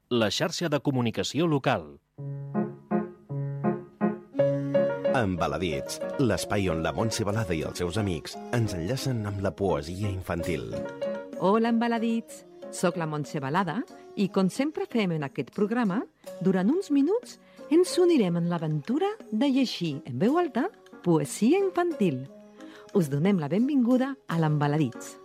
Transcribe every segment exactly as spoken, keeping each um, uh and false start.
la xarxa de comunicació local. Embaladits, l'espai on la Montse Balada i els seus amics ens enllacen amb la poesia infantil. Hola, Embaladits! Soc la Montse Balada i, com sempre fem en aquest programa, durant uns minuts ens unirem en l'aventura de llegir en veu alta poesia infantil. Us donem la benvinguda a l'Embaladits.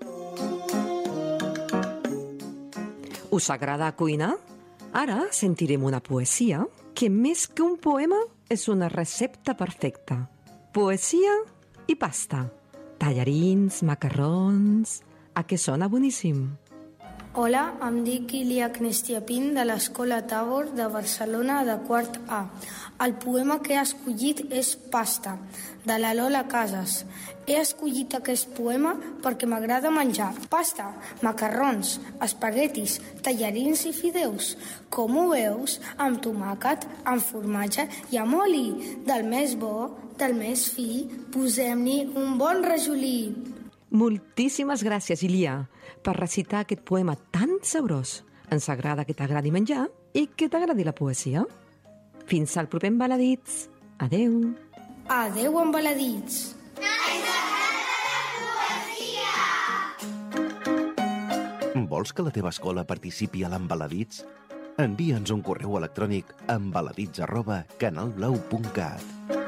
Us agrada cuinar? Ara sentirem una poesia que, més que un poema, és una recepta perfecta. Poesia i pasta. Tallarins, macarrons... A què sona boníssim? Hola, em dic Ilia Knestiapin de l'Escola Tabor de Barcelona de quart A. El poema que he escollit és Pasta, de la Lola Casas. He escollit aquest poema perquè m'agrada menjar pasta, macarrons, espaguetis, tallarins i fideus. Com ho veus? Amb tomàquet, amb formatge i amb oli. Del més bo, del més fi, posem-hi un bon rajolí. Moltíssimes gràcies, Ilia, per recitar aquest poema tan sabrós. Ens agrada que t'agradi menjar i que t'agradi la poesia. Fins al proper Embaladits. Adeu. Adeu, Embaladits. Ens agrada la poesia! Vols que la teva escola participi a l'Embaladits? Envia'ns un correu electrònic a embaladits arroba canalblau punt cat.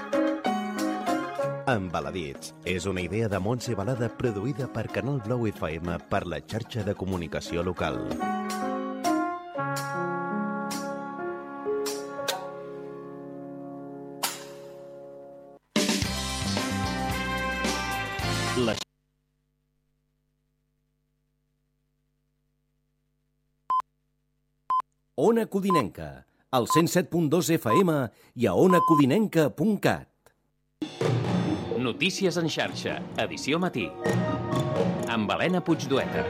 Embaladits és una idea de Montse Balada produïda per Canal Blau F M per la xarxa de comunicació local. La... Ona Codinenca, al cent set punt dos F M i a ona codinenca punt cat. Notícies en xarxa, edició matí. Amb Helena Puigdueta.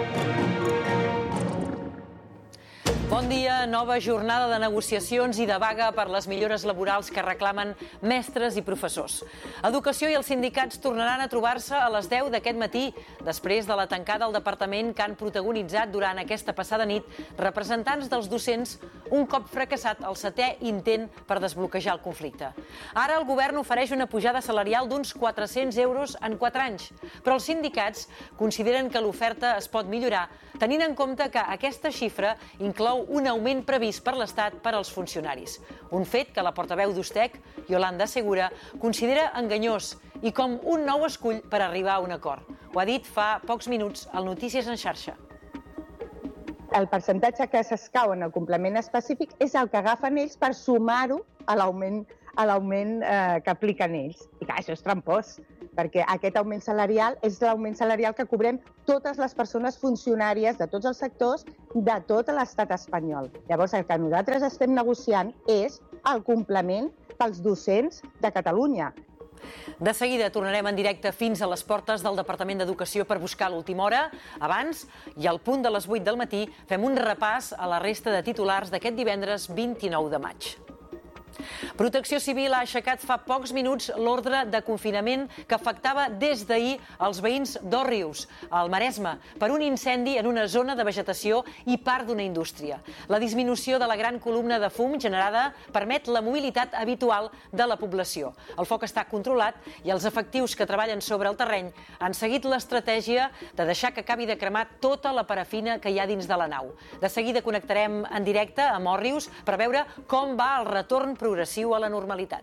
Bon dia, nova jornada de negociacions i de vaga per les millores laborals que reclamen mestres i professors. Educació i els sindicats tornaran a trobar-se a les deu d'aquest matí, després de la tancada al departament que han protagonitzat durant aquesta passada nit representants dels docents, un cop fracassat el setè intent per desbloquejar el conflicte. Ara el govern ofereix una pujada salarial d'uns quatre-cents euros en quatre anys, però els sindicats consideren que l'oferta es pot millorar, tenint en compte que aquesta xifra inclou un augment previst per l'Estat per als funcionaris. Un fet que la portaveu d'Ustec, Yolanda Segura, considera enganyós i com un nou escull per arribar a un acord. Ho ha dit fa pocs minuts al Notícies en xarxa. El percentatge que s'escau en el complement específic és el que agafen ells per sumar-ho a l'augment a l'augment eh, que apliquen ells. I clar, això és trampós, perquè aquest augment salarial és l'augment salarial que cobrem totes les persones funcionàries de tots els sectors de tot l'estat espanyol. Llavors, el que nosaltres estem negociant és el complement pels docents de Catalunya. De seguida tornarem en directe fins a les portes del Departament d'Educació per buscar l'última hora. Abans, i al punt de les vuit del matí, fem un repàs a la resta de titulars d'aquest divendres vint-i-nou de maig. Protecció Civil ha aixecat fa pocs minuts l'ordre de confinament que afectava des d'ahir els veïns d'Òrrius, al Maresme, per un incendi en una zona de vegetació i part d'una indústria. La disminució de la gran columna de fum generada permet la mobilitat habitual de la població. El foc està controlat i els efectius que treballen sobre el terreny han seguit l'estratègia de deixar que acabi de cremar tota la parafina que hi ha dins de la nau. De seguida connectarem en directe amb Òrrius per veure com va el retorn progressiu a la normalitat.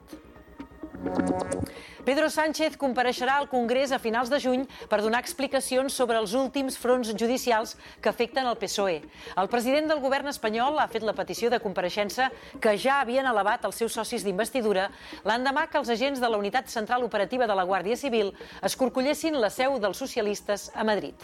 Pedro Sánchez compareixerà al Congrés a finals de juny per donar explicacions sobre els últims fronts judicials que afecten el P S O E. El president del govern espanyol ha fet la petició de compareixença que ja havien elevat els seus socis d'investidura l'endemà que els agents de la Unitat Central Operativa de la Guàrdia Civil escorcollessin la seu dels socialistes a Madrid.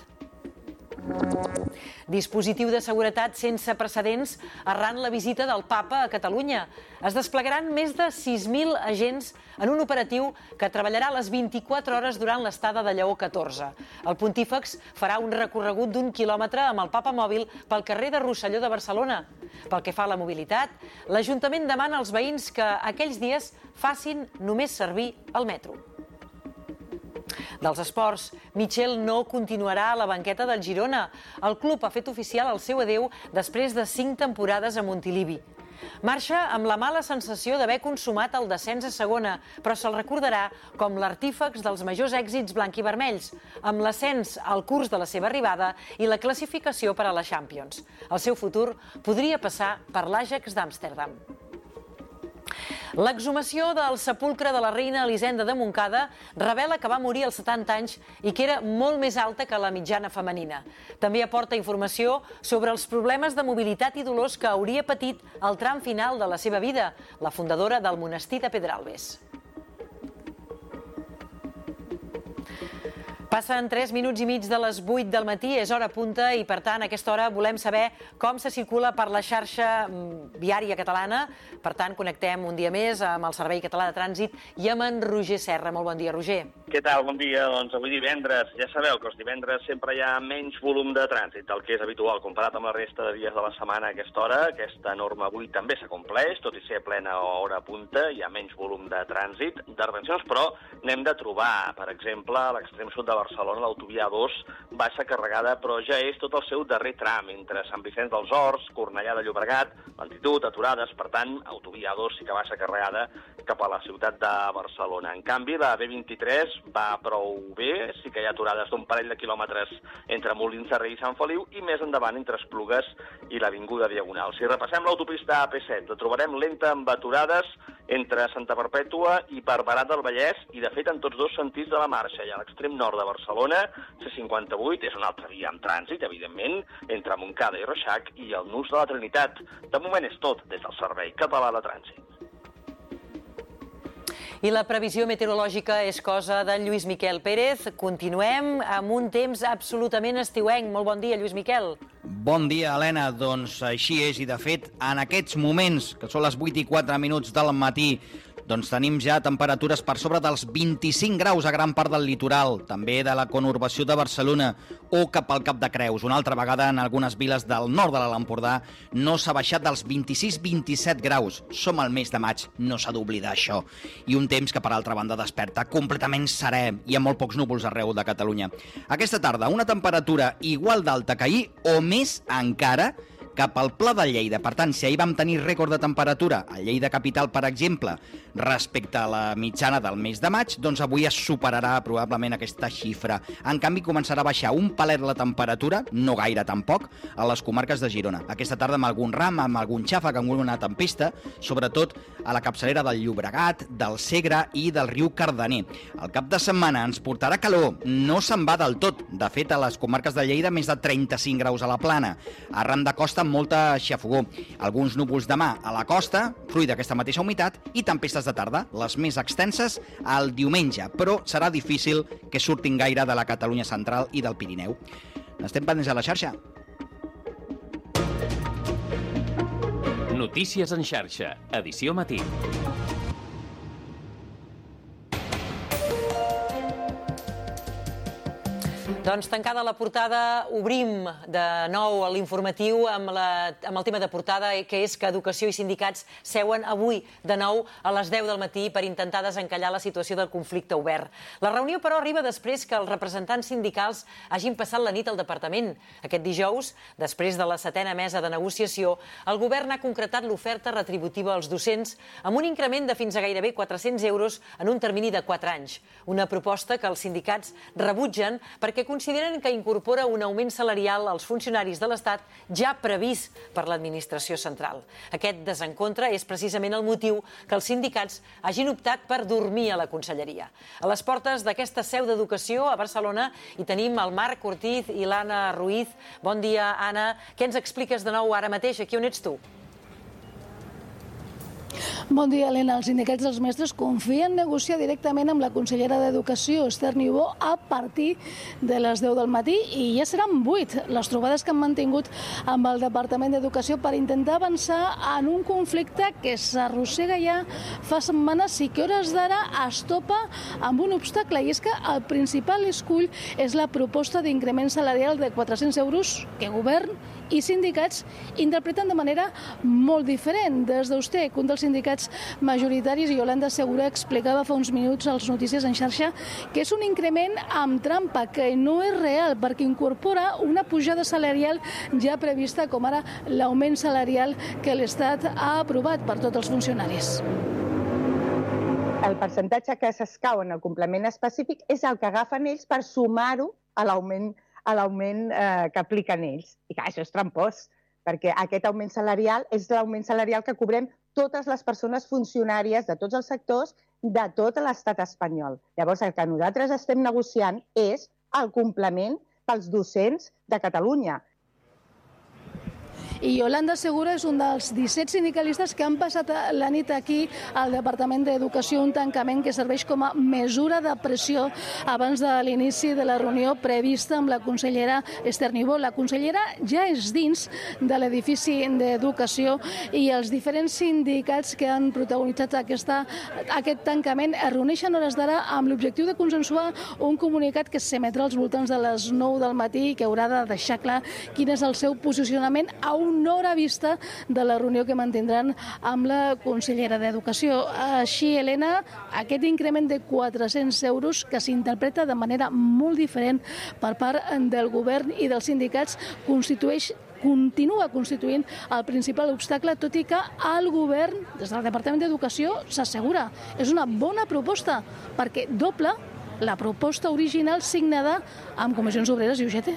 Dispositiu de seguretat sense precedents arran la visita del Papa a Catalunya. Es desplegaran més de sis mil agents en un operatiu que treballarà les vint-i-quatre hores durant l'estada de Lleó catorze. El pontífex farà un recorregut d'un quilòmetre amb el Papa mòbil pel carrer de Rosselló de Barcelona. Pel que fa a la mobilitat, l'Ajuntament demana als veïns que aquells dies facin només servir el metro. Dels esports, Michel no continuarà a la banqueta del Girona. El club ha fet oficial el seu adeu després de cinc temporades a Montilivi. Marxa amb la mala sensació d'haver consumat el descens a segona, però se'l recordarà com l'artífex dels majors èxits blanc-i-vermells, amb l'ascens al curs de la seva arribada i la classificació per a la Champions. El seu futur podria passar per l'Ajax d'Amsterdam. L'exhumació del sepulcre de la reina Elisenda de Montcada revela que va morir als setanta anys i que era molt més alta que la mitjana femenina. També aporta informació sobre els problemes de mobilitat i dolors que hauria patit al tram final de la seva vida, la fundadora del monestir de Pedralbes. Passen tres minuts i mig de les vuit del matí, és hora punta i, per tant, a aquesta hora volem saber com se circula per la xarxa viària catalana. Per tant, connectem un dia més amb el Servei Català de Trànsit i amb en Roger Serra. Molt bon dia, Roger. Què tal? Bon dia. Doncs avui divendres, ja sabeu que els divendres sempre hi ha menys volum de trànsit del que és habitual comparat amb la resta de dies de la setmana a aquesta hora. Aquesta norma avui també s'acompleix, tot i ser plena hora punta, hi ha menys volum de trànsit, d'intervencions, però n'hem de trobar. Per exemple, a l'extrem sud de Barcelona, l'autovia A dos baixa carregada, però ja és tot el seu darrer tram, entre Sant Vicenç dels Horts, Cornellà de Llobregat, lentitud, aturades, per tant, autovia A dos sí que baixa carregada cap a la ciutat de Barcelona. En canvi, la B vint-i-tres va prou bé, sí que hi ha aturades d'un parell de quilòmetres entre Molins de Rei i Sant Feliu i més endavant entre Esplugues i l'Avinguda Diagonal. Si repassem l'autopista A P set, la trobarem lenta amb aturades entre Santa Perpètua i Barberà del Vallès i, de fet, en tots dos sentits de la marxa. I a l'extrem nord de Barcelona, C cinquanta-vuit és una altra via amb trànsit, evidentment, entre Montcada i Reixac i el Nus de la Trinitat. De moment és tot des del Servei Català de Trànsit. I la previsió meteorològica és cosa d'en Lluís Miquel Pérez. Continuem amb un temps absolutament estiuenc. Molt bon dia, Lluís Miquel. Bon dia, Helena. Doncs així és, i de fet, en aquests moments, que són les vuit i quatre minuts del matí, doncs tenim ja temperatures per sobre dels vint-i-cinc graus a gran part del litoral, també de la conurbació de Barcelona o cap al Cap de Creus. Una altra vegada en algunes viles del nord de l'Alt Empordà no s'ha baixat dels vint-i-sis a vint-i-set graus. Som al mes de maig, no s'ha d'oblidar això. I un temps que, per altra banda, desperta completament serè i amb molt pocs núvols arreu de Catalunya. Aquesta tarda, una temperatura igual d'alta que ahir o més encara cap al Pla de Lleida. Per tant, si ahir vam tenir rècord de temperatura a Lleida capital, per exemple, respecte a la mitjana del mes de maig, doncs avui es superarà probablement aquesta xifra. En canvi, començarà a baixar un palet la temperatura, no gaire tampoc, a les comarques de Girona. Aquesta tarda amb algun ram, amb algun xàfec, amb una tempesta, sobretot a la capçalera del Llobregat, del Segre i del riu Cardener. El cap de setmana ens portarà calor, no se'n va del tot. De fet, a les comarques de Lleida, més de trenta-cinc graus a la plana. Arran de costa, amb molta xafogó. Alguns núvols demà a la costa, fruit d'aquesta mateixa humitat, i tempestes de tarda, les més extenses, el diumenge, però serà difícil que surtin gaire de la Catalunya central i del Pirineu. N'estem pendents a la xarxa. Notícies en xarxa, edició matí. Doncs tancada la portada, obrim de nou l'informatiu amb, la, amb el tema de portada, que és que Educació i sindicats seuen avui de nou a les deu del matí per intentar desencallar la situació del conflicte obert. La reunió, però, arriba després que els representants sindicals hagin passat la nit al departament. Aquest dijous, després de la setena mesa de negociació, el govern ha concretat l'oferta retributiva als docents amb un increment de fins a gairebé quatre-cents euros en un termini de quatre anys. Una proposta que els sindicats rebutgen perquè consideren que incorpora un augment salarial als funcionaris de l'Estat ja previst per l'administració central. Aquest desencontre és precisament el motiu que els sindicats hagin optat per dormir a la conselleria. A les portes d'aquesta seu d'educació a Barcelona hi tenim el Marc Ortiz i l'Anna Ruiz. Bon dia, Anna. Què ens expliques de nou ara mateix? Aquí on ets tu? Bon dia, Helena. Els sindicats dels mestres confien negociar directament amb la consellera d'Educació, Esther Niubó, a partir de les deu del matí, i ja seran vuit les trobades que han mantingut amb el Departament d'Educació per intentar avançar en un conflicte que s'arrossega ja fa setmanes i que hores d'ara es topa amb un obstacle, i és que el principal escull és la proposta d'increment salarial de quatre-cents euros que govern i sindicats interpreten de manera molt diferent. Des d'Ustec, un dels sindicats majoritaris, Yolanda Segura, explicava fa uns minuts als Notícies en xarxa que és un increment amb trampa, que no és real, perquè incorpora una pujada salarial ja prevista, com ara l'augment salarial que l'Estat ha aprovat per tots els funcionaris. El percentatge que s'escau en el complement específic és el que agafen ells per sumar-ho a l'augment a l'augment eh, que apliquen ells. I clar, això és trampós, perquè aquest augment salarial és l'augment salarial que cobrem totes les persones funcionàries de tots els sectors de tot l'estat espanyol. Llavors, el que nosaltres estem negociant és el complement pels docents de Catalunya. I Yolanda Segura és un dels disset sindicalistes que han passat la nit aquí al Departament d'Educació, un tancament que serveix com a mesura de pressió abans de l'inici de la reunió prevista amb la consellera Esther Niubó. La consellera ja és dins de l'edifici d'Educació i els diferents sindicats que han protagonitzat aquesta, aquest tancament es reuneixen hores d'ara amb l'objectiu de consensuar un comunicat que s'emetrà als voltants de les nou del matí i que haurà de deixar clar quin és el seu posicionament a un una hora vista de la reunió que mantindran amb la consellera d'Educació. Així, Helena, aquest increment de quatre-cents euros que s'interpreta de manera molt diferent per part del govern i dels sindicats constitueix continua constituint el principal obstacle, tot i que el govern, des del Departament d'Educació, s'assegura. És una bona proposta, perquè doble la proposta original signada amb Comissions Obreres i U G T.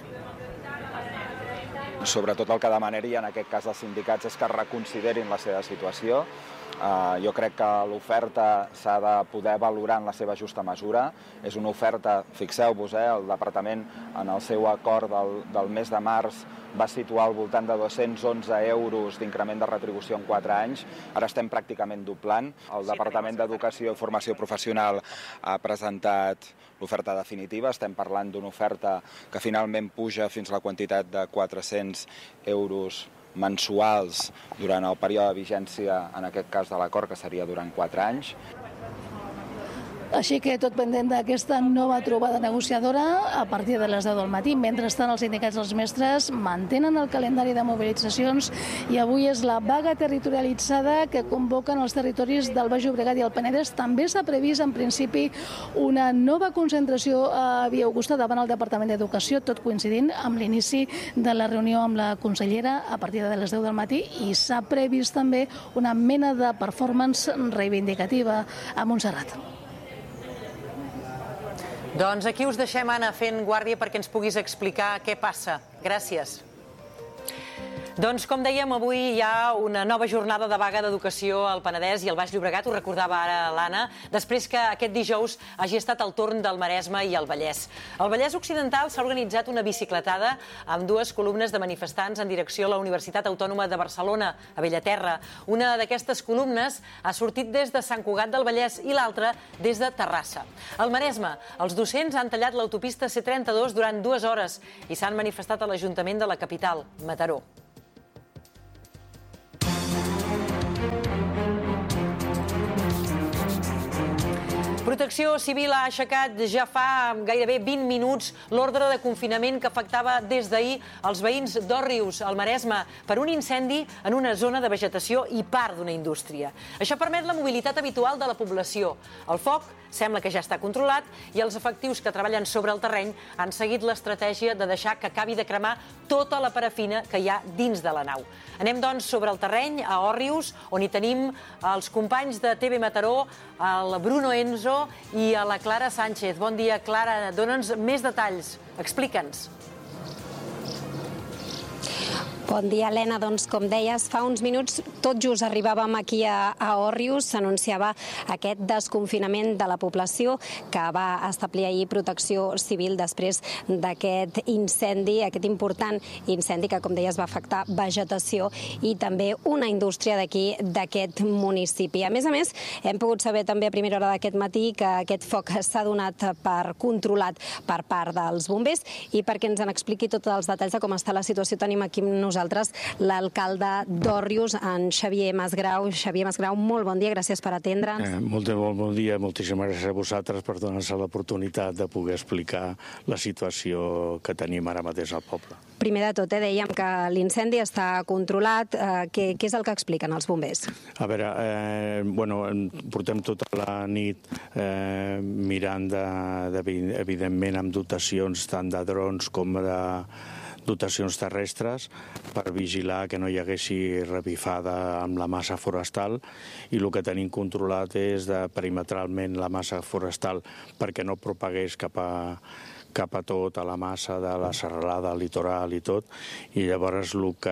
Sobretot el que demanaria, en aquest cas dels sindicats, és que reconsiderin la seva situació. Uh, jo crec que l'oferta s'ha de poder valorar en la seva justa mesura. És una oferta, fixeu-vos, eh, el Departament en el seu acord del, del mes de març va situar al voltant de dos-cents onze euros d'increment de retribució en quatre anys. Ara estem pràcticament doblant. El Departament d'Educació i Formació Professional ha presentat l'oferta definitiva. Estem parlant d'una oferta que finalment puja fins a la quantitat de quatre-cents euros mensuals durant el període de vigència, en aquest cas de l'acord, que seria durant quatre anys. Així que tot pendent d'aquesta nova trobada negociadora a partir de les deu del matí. Mentrestant, els sindicats dels mestres mantenen el calendari de mobilitzacions i avui és la vaga territorialitzada que convoquen els territoris del Baix Llobregat i el Penedès. També s'ha previst, en principi, una nova concentració a Via Augusta davant el Departament d'Educació, tot coincidint amb l'inici de la reunió amb la consellera a partir de les deu del matí, i s'ha previst també una mena de performance reivindicativa a Montserrat. Doncs aquí us deixem, Anna, fent guàrdia perquè ens puguis explicar què passa. Gràcies. Doncs, com dèiem, avui hi ha una nova jornada de vaga d'educació al Penedès i al Baix Llobregat, ho recordava ara l'Anna, després que aquest dijous hagi estat el torn del Maresme i el Vallès. Al Vallès Occidental s'ha organitzat una bicicletada amb dues columnes de manifestants en direcció a la Universitat Autònoma de Barcelona, a Bellaterra. Una d'aquestes columnes ha sortit des de Sant Cugat del Vallès i l'altra des de Terrassa. Al Maresme, els docents han tallat l'autopista C trenta-dos durant dues hores i s'han manifestat a l'Ajuntament de la capital, Mataró. Protecció Civil ha aixecat ja fa gairebé vint minuts l'ordre de confinament que afectava des d'ahir els veïns d'Òrrius, al Maresme, per un incendi en una zona de vegetació i part d'una indústria. Això permet la mobilitat habitual de la població. El foc sembla que ja està controlat i els efectius que treballen sobre el terreny han seguit l'estratègia de deixar que acabi de cremar tota la parafina que hi ha dins de la nau. Anem, doncs, sobre el terreny, a Òrrius, on hi tenim els companys de T V Mataró, el Bruno Enzo i a la Clara Sánchez. Bon dia, Clara. Dóna'ns més detalls. Explica'ns. Bon dia, Helena. Doncs, com deies, fa uns minuts tot just arribàvem aquí a, a Òrrius. S'anunciava aquest desconfinament de la població que va establir ahir Protecció Civil després d'aquest incendi, aquest important incendi que, com deies, va afectar vegetació i també una indústria d'aquí, d'aquest municipi. A més a més, hem pogut saber també a primera hora d'aquest matí que aquest foc s'ha donat per controlat per part dels bombers, i perquè ens en expliqui tots els detalls de com està la situació tenim aquí amb nosaltres nosaltres l'alcalde d'Òrrius, en Xavier Masgrau. Xavier Masgrau, molt bon dia, gràcies per atendre'ns. Eh, molt, molt bon dia, moltíssimes gràcies a vosaltres per donar-nos l'oportunitat de poder explicar la situació que tenim ara mateix al poble. Primer de tot, eh, dèiem que l'incendi està controlat. Eh, què, què és el que expliquen els bombers? A veure, eh, bueno, portem tota la nit eh, mirant, de, de, evidentment, amb dotacions tant de drons com de dotacions terrestres per vigilar que no hi haguessi revifada amb la massa forestal, i el que tenim controlat és de perimetralment la massa forestal perquè no propagués cap a cap a tot, a la massa de la serralada, al litoral i tot, i llavors el que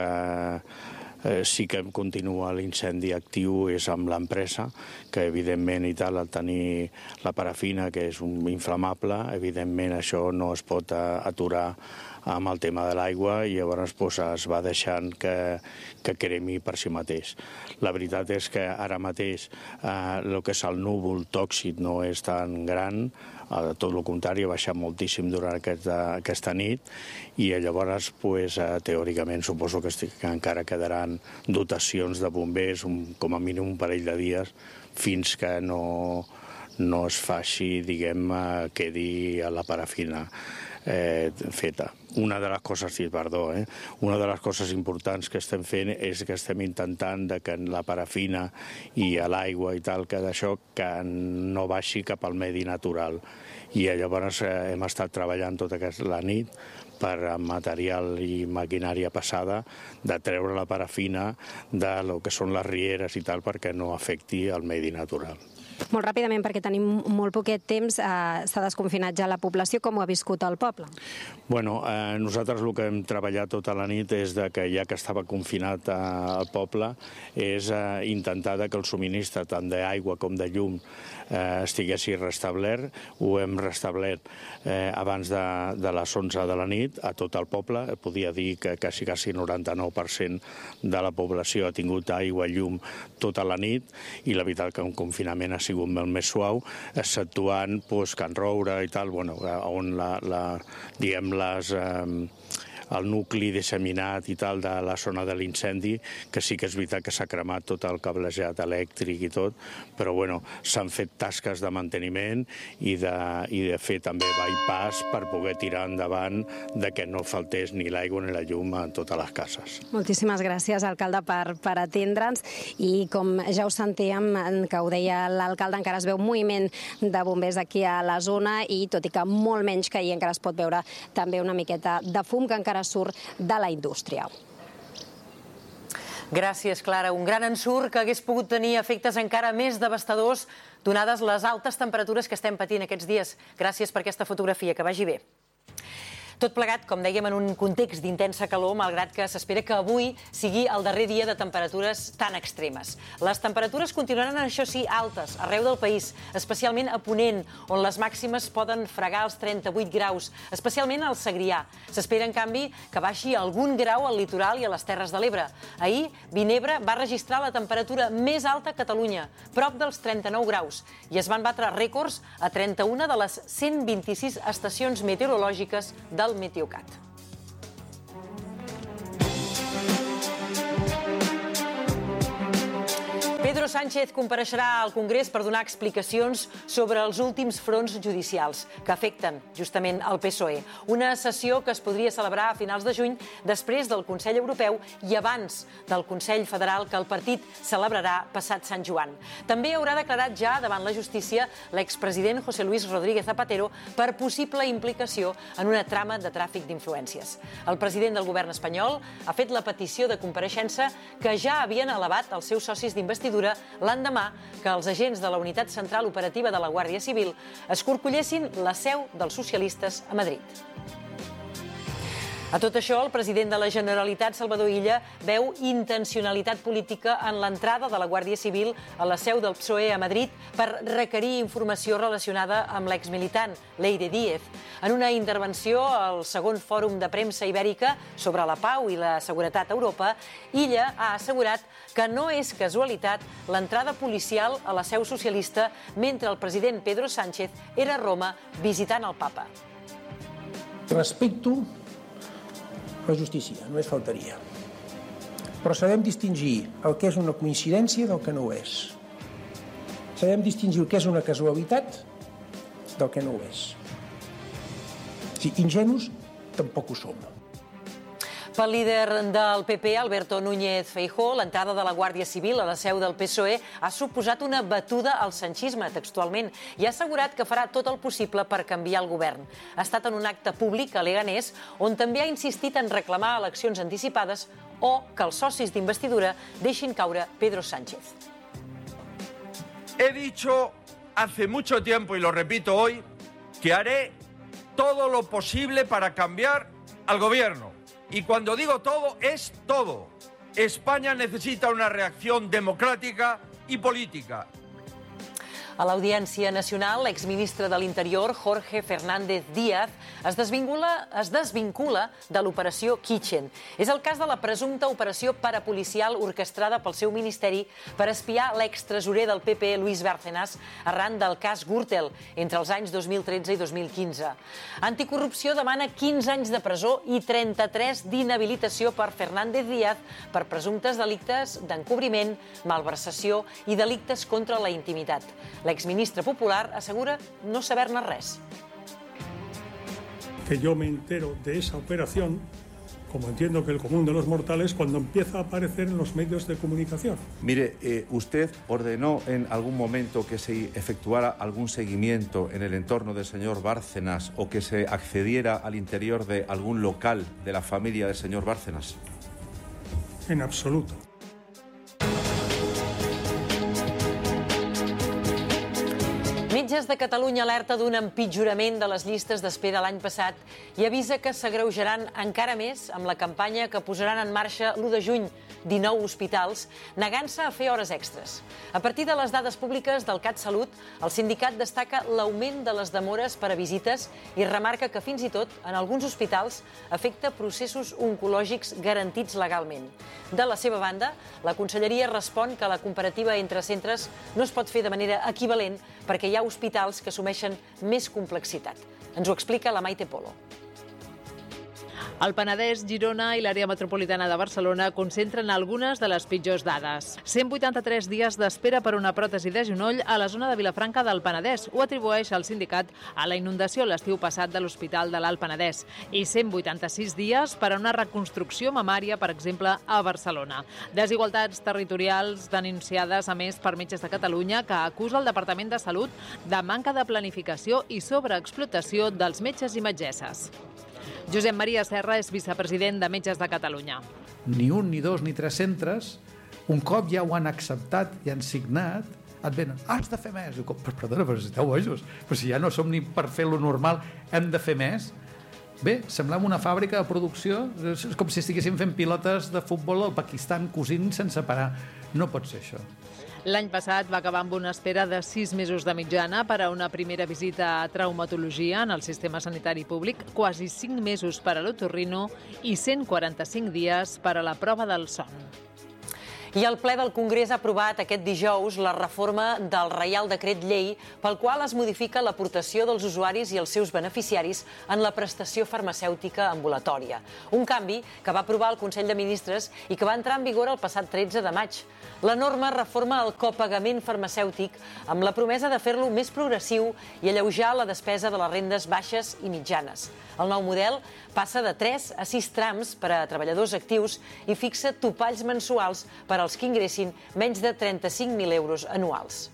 eh, sí que continua l'incendi actiu és amb l'empresa, que evidentment i tal, al tenir la parafina, que és un inflamable, evidentment això no es pot aturar amb el tema de l'aigua, i llavors pues, es va deixant que, que cremi per si mateix. La veritat és que ara mateix eh, el que és el núvol tòxic no és tan gran, eh, tot el contrari, ha baixat moltíssim durant aquesta, aquesta nit, i llavors pues, eh, teòricament suposo que, estic, que encara quedaran dotacions de bombers, un, com a mínim un parell de dies, fins que no, no es faci, diguem, eh, quedi a la parafina eh, feta. Una de les coses, sí, perdó, eh? Una de les coses importants que estem fent és que estem intentant de que la parafina i l'aigua i tal, que d'això que no baixi cap al medi natural. I llavors eh, hem estat treballant tota la nit per material i maquinària passada de treure la parafina de lo que són les rieres i tal perquè no afecti el medi natural. Molt ràpidament, perquè tenim molt poquet temps, eh, s'ha desconfinat ja la població. Com ho ha viscut el poble? Bueno, eh, nosaltres el que hem treballat tota la nit és de que ja que estava confinat eh, el poble, és eh, intentar que el subministre tant d'aigua com de llum eh, estiguessi restablert. Ho hem restablert eh, abans de, de les onze de la nit a tot el poble. Podia dir que quasi, quasi noranta-nou per cent de la població ha tingut aigua i llum tota la nit, i la veritat que un confinament ha sigut molt més suau, exceptuant pues, Can Roure i tal, bueno, on la, la, diguem, les, eh, el nucli disseminat i tal de la zona de l'incendi, que sí que és veritat que s'ha cremat tot el cablejat elèctric i tot, però bueno, s'han fet tasques de manteniment i de, i de fer també bypass per poder tirar endavant de que no faltés ni l'aigua ni la llum a totes les cases. Moltíssimes gràcies, alcalde, per, per atendre'ns, i com ja ho sentíem, que ho deia l'alcalde, encara es veu moviment de bombers aquí a la zona, i tot i que molt menys que ahir encara es pot veure també una miqueta de fum que encara surt de la indústria. Gràcies, Clara. Un gran ensurt que hagués pogut tenir efectes encara més devastadors donades les altes temperatures que estem patint aquests dies. Gràcies per aquesta fotografia, que vagi bé. Tot plegat, com dèiem, en un context d'intensa calor, malgrat que s'espera que avui sigui el darrer dia de temperatures tan extremes. Les temperatures continuaran, això sí, altes arreu del país, especialment a Ponent, on les màximes poden fregar els trenta-vuit graus, especialment al Segrià. S'espera, en canvi, que baixi algun grau al litoral i a les Terres de l'Ebre. Ahir, Vinebre va registrar la temperatura més alta a Catalunya, prop dels trenta-nou graus, i es van batre rècords a trenta-una de les cent vint-i-sis estacions meteorològiques del Meteocat. Pedro Sánchez compareixerà al Congrés per donar explicacions sobre els últims fronts judicials que afecten justament el P S O E. Una sessió que es podria celebrar a finals de juny, després del Consell Europeu i abans del Consell Federal que el partit celebrarà passat Sant Joan. També haurà declarat ja davant la justícia l'expresident José Luis Rodríguez Zapatero per possible implicació en una trama de tràfic d'influències. El president del govern espanyol ha fet la petició de compareixença que ja havien elevat els seus socis d'investidura l'endemà que els agents de la Unitat Central Operativa de la Guàrdia Civil escorcollessin la seu dels socialistes a Madrid. A tot això, el president de la Generalitat, Salvador Illa, veu intencionalitat política en l'entrada de la Guàrdia Civil a la seu del P S O E a Madrid per requerir informació relacionada amb l'exmilitant Leire Díez. En una intervenció al segon fòrum de premsa ibèrica sobre la pau i la seguretat a Europa, Illa ha assegurat que no és casualitat l'entrada policial a la seu socialista mentre el president Pedro Sánchez era a Roma visitant el papa. Respecto la justícia, només faltaria. però sabem distingir el que és una coincidència del que no ho és. Sabem distingir el que és una casualitat del que no ho és. Si ingenus, tampoc ho som. Pel líder del P P, Alberto Núñez Feijóo, l'entrada de la Guàrdia Civil a la seu del P S O E ha suposat una batuda al sanchisme, textualment, i ha assegurat que farà tot el possible per canviar el govern. Ha estat en un acte públic a Leganés, on també ha insistit en reclamar eleccions anticipades o que els socis d'investidura deixin caure Pedro Sánchez. He dicho hace mucho tiempo, y lo repito hoy, que haré todo lo posible para cambiar al gobierno. Y cuando digo todo, es todo. España necesita una reacción democrática y política. A l'Audiència Nacional, l'exministre de l'Interior, Jorge Fernández Díaz, es desvincula, es desvincula de l'operació Kitchen. És el cas de la presumpta operació parapolicial orquestrada pel seu ministeri per espiar l'extresorer del P P, Luis Bárcenas, arran del cas Gürtel, entre els anys dos mil tretze i dos mil quinze. Anticorrupció demana quinze anys de presó i trenta-tres d'inhabilitació per Fernández Díaz per presumptes delictes d'encobriment, malversació i delictes contra la intimitat. L'exministre popular assegura no saber-ne res. Que yo me entero de esa operación, como entiendo que el común de los mortales, cuando empieza a aparecer en los medios de comunicación. Mire, eh, usted ordenó en algún momento que se efectuara algún seguimiento en el entorno del señor Bárcenas o que se accediera al interior de algún local de la familia del señor Bárcenas. En absoluto. Metges de Catalunya alerta d'un empitjorament de les llistes d'espera l'any passat i avisa que s'agreujaran encara més amb la campanya que posaran en marxa l'u de juny, dinou hospitals, negant-se a fer hores extres. A partir de les dades públiques del CatSalut, el sindicat destaca l'augment de les demores per a visites i remarca que fins i tot, en alguns hospitals, afecta processos oncològics garantits legalment. De la seva banda, la Conselleria respon que la comparativa entre centres no es pot fer de manera equivalent perquè hi ha hospitals que assumeixen més complexitat. Ens ho explica la Maite Polo. El Penedès, Girona i l'àrea metropolitana de Barcelona concentren algunes de les pitjors dades. cent vuitanta-tres dies d'espera per una pròtesi de genoll a la zona de Vilafranca del Penedès. Ho atribueix el sindicat a la inundació l'estiu passat de l'Hospital de l'Alt Penedès. I cent vuitanta-sis dies per a una reconstrucció mamària, per exemple, a Barcelona. Desigualtats territorials denunciades, a més, per Metges de Catalunya, que acusa el Departament de Salut de manca de planificació i sobreexplotació dels metges i metgesses. Josep Maria Serra és vicepresident de Metges de Catalunya. Ni un, ni dos, ni tres centres, un cop ja ho han acceptat i han signat, et venen, ah, has de fer més. Diu, perdona, però si esteu bojos, però si ja no som ni per fer lo normal, hem de fer més. Bé, semblava una fàbrica de producció, és com si estiguéssim fent pilotes de futbol al Pakistan cosint sense parar. No pot ser això. L'any passat va acabar amb una espera de sis mesos de mitjana per a una primera visita a traumatologia en el sistema sanitari públic, quasi cinc mesos per a l'otorrino i cent quaranta-cinc dies per a la prova del son. I el ple del Congrés ha aprovat aquest dijous la reforma del Reial Decret Llei pel qual es modifica l'aportació dels usuaris i els seus beneficiaris en la prestació farmacèutica ambulatòria. Un canvi que va aprovar el Consell de Ministres i que va entrar en vigor el passat tretze de maig. La norma reforma el copagament farmacèutic amb la promesa de fer-lo més progressiu i alleujar la despesa de les rendes baixes i mitjanes. El nou model passa de tres a sis trams per a treballadors actius i fixa topalls mensuals per als que ingressin menys de trenta-cinc mil euros anuals.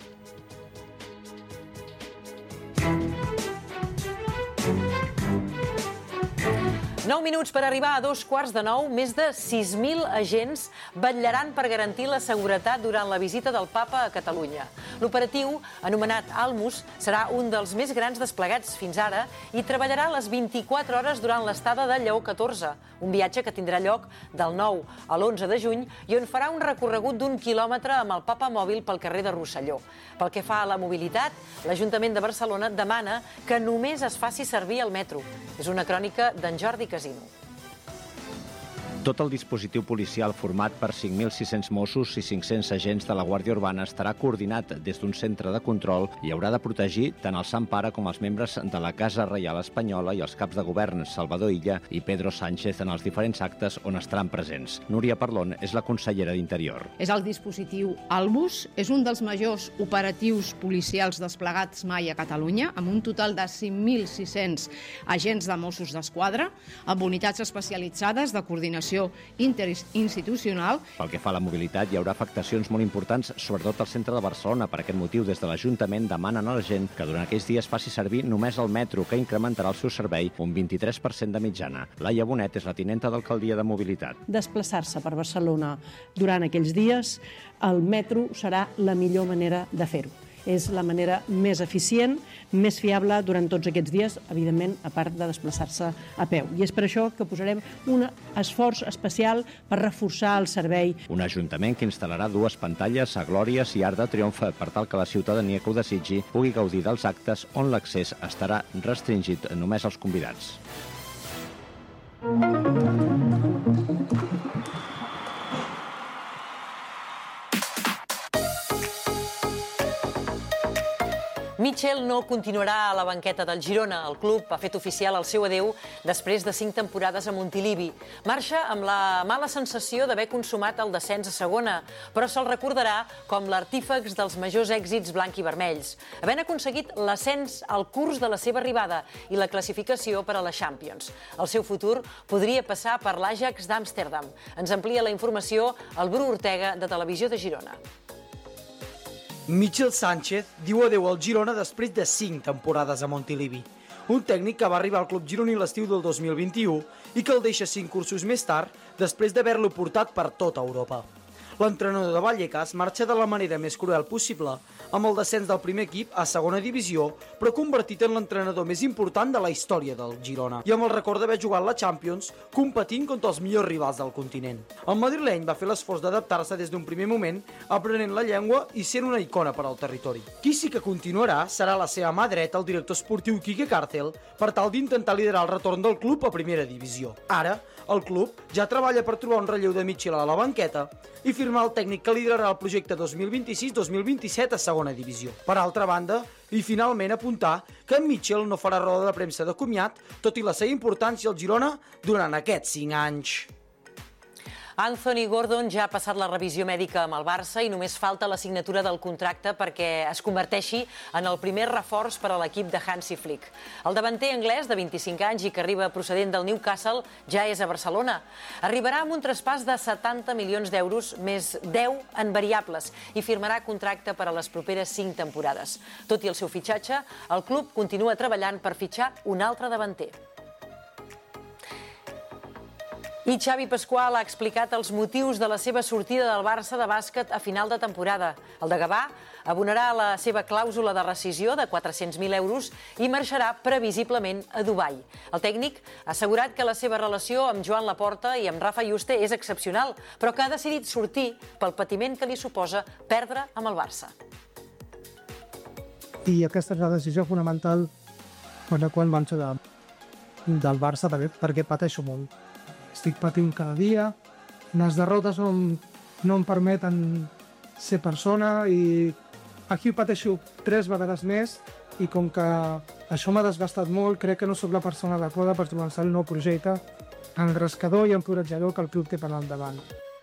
nou minuts per arribar a dos quarts de nou, més de sis mil agents vetllaran per garantir la seguretat durant la visita del Papa a Catalunya. L'operatiu, anomenat Almus, serà un dels més grans desplegats fins ara i treballarà les vint-i-quatre hores durant l'estada de Lleó catorze, un viatge que tindrà lloc del nou a l'onze de juny i on farà un recorregut d'un quilòmetre amb el Papa mòbil pel carrer de Rosselló. Pel que fa a la mobilitat, l'Ajuntament de Barcelona demana que només es faci servir el metro. És una crònica d'en Jordi Casino. Tot el dispositiu policial format per cinc mil sis-cents Mossos i cinc-cents agents de la Guàrdia Urbana estarà coordinat des d'un centre de control i haurà de protegir tant el Sant Pare com els membres de la Casa Reial Espanyola i els caps de govern Salvador Illa i Pedro Sánchez en els diferents actes on estaran presents. Núria Parlon és la consellera d'Interior. És el dispositiu Albus, és un dels majors operatius policials desplegats mai a Catalunya, amb un total de cinc mil sis-cents agents de Mossos d'Esquadra, amb unitats especialitzades de coordinació interinstitucional. Pel que fa a la mobilitat, hi haurà afectacions molt importants, sobretot al centre de Barcelona. Per aquest motiu, des de l'Ajuntament demanen a la gent que durant aquells dies faci servir només el metro, que incrementarà el seu servei un vint-i-tres per cent de mitjana. Laia Bonet és la tinenta d'alcaldia de mobilitat. Desplaçar-se per Barcelona durant aquells dies, el metro serà la millor manera de fer-ho. És la manera més eficient, més fiable durant tots aquests dies, evidentment, a part de desplaçar-se a peu. I és per això que posarem un esforç especial per reforçar el servei. Un ajuntament que instal·larà dues pantalles a Glòries i Arc de Triomf per tal que la ciutadania que ho desitgi pugui gaudir dels actes on l'accés estarà restringit només als convidats. Mitchell no continuarà a la banqueta del Girona. El club ha fet oficial el seu adeu després de cinc temporades a Montilivi. Marxa amb la mala sensació d'haver consumat el descens a segona, però se'l recordarà com l'artífex dels majors èxits blanc i vermells, havent aconseguit l'ascens al curs de la seva arribada i la classificació per a la Champions. El seu futur podria passar per l'Ajax d'Amsterdam. Ens amplia la informació el Bru Ortega, de Televisió de Girona. Mitchell Sánchez diu adeu al Girona després de cinc temporades a Montilivi. Un tècnic que va arribar al club gironí l'estiu del dos mil vint-i-u i que el deixa cinc cursos més tard després d'haver-lo portat per tota Europa. L'entrenador de Vallecas marxa de la manera més cruel possible, amb el descens del primer equip a segona divisió, però convertit en l'entrenador més important de la història del Girona, i amb el record d'haver jugat la Champions competint contra els millors rivals del continent. El madrileny va fer l'esforç d'adaptar-se des d'un primer moment, aprenent la llengua i sent una icona per al territori. Qui sí que continuarà serà la seva mà dreta, el director esportiu Quique Càrcel, per tal d'intentar liderar el retorn del club a primera divisió. Ara, el club ja treballa per trobar un relleu de Mitchell a la banqueta i firmar el tècnic que liderarà el projecte dos mil vint-i-sis dos mil vint-i-set a segona divisió. Per altra banda, i finalment apuntar que en Mitchell no farà roda de premsa de comiat, tot i la seva importància al Girona durant aquests cinc anys. Anthony Gordon ja ha passat la revisió mèdica amb el Barça i només falta la signatura del contracte perquè es converteixi en el primer reforç per a l'equip de Hansi Flick. El davanter anglès de vint-i-cinc anys i que arriba procedent del Newcastle ja és a Barcelona. Arribarà amb un traspàs de setanta milions d'euros més deu en variables i firmarà contracte per a les properes cinc temporades. Tot i el seu fitxatge, el club continua treballant per fitxar un altre davanter. I Xavi Pasqual ha explicat els motius de la seva sortida del Barça de bàsquet a final de temporada. El de Gavà abonarà la seva clàusula de rescisió de quatre-cents mil euros i marxarà previsiblement a Dubai. El tècnic ha assegurat que la seva relació amb Joan Laporta i amb Rafa Juste és excepcional, però que ha decidit sortir pel patiment que li suposa perdre amb el Barça. I aquesta és la decisió fonamental per la qual marxo de, del Barça, també perquè pateixo molt. Estic patint cada dia, les derrotes no, no em permeten ser persona i aquí pateixo tres vegades més i com que això m'ha desgastat molt, crec que no sóc la persona adequada per començar el nou projecte engrescador i encoratjador que el club té per endavant.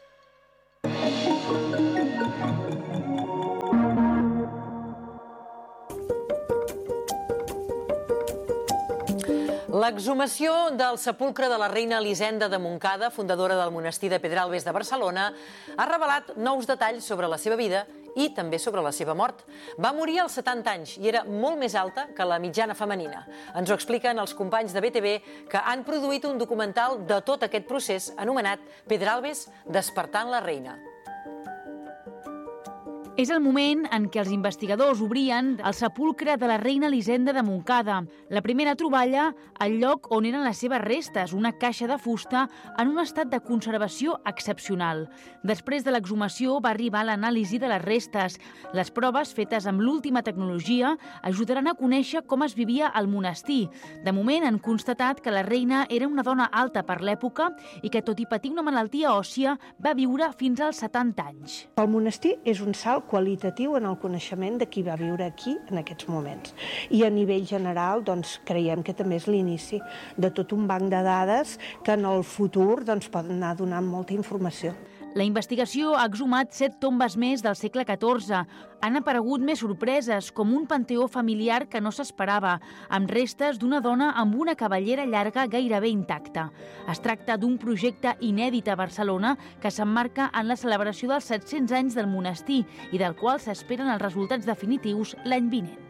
L'exhumació del sepulcre de la reina Elisenda de Montcada, fundadora del monestir de Pedralbes de Barcelona, ha revelat nous detalls sobre la seva vida i també sobre la seva mort. Va morir als setanta anys i era molt més alta que la mitjana femenina. Ens ho expliquen els companys de B T V, que han produït un documental de tot aquest procés anomenat Pedralbes despertant la reina. És el moment en què els investigadors obrien el sepulcre de la reina Elisenda de Montcada. La primera troballa al lloc on eren les seves restes, una caixa de fusta en un estat de conservació excepcional. Després de l'exhumació va arribar l'anàlisi de les restes. Les proves fetes amb l'última tecnologia ajudaran a conèixer com es vivia al monestir. De moment han constatat que la reina era una dona alta per l'època i que, tot i patir una malaltia òssia, va viure fins als setanta anys. El monestir és un salt qualitatiu en el coneixement de qui va viure aquí en aquests moments. I a nivell general doncs, creiem que també és l'inici de tot un banc de dades que en el futur doncs, poden anar donant molta informació. La investigació ha exhumat set tombes més del segle catorze. Han aparegut més sorpreses, com un panteó familiar que no s'esperava, amb restes d'una dona amb una cabellera llarga gairebé intacta. Es tracta d'un projecte inèdit a Barcelona que s'emmarca en la celebració dels set-cents anys del monestir i del qual s'esperen els resultats definitius l'any vinent.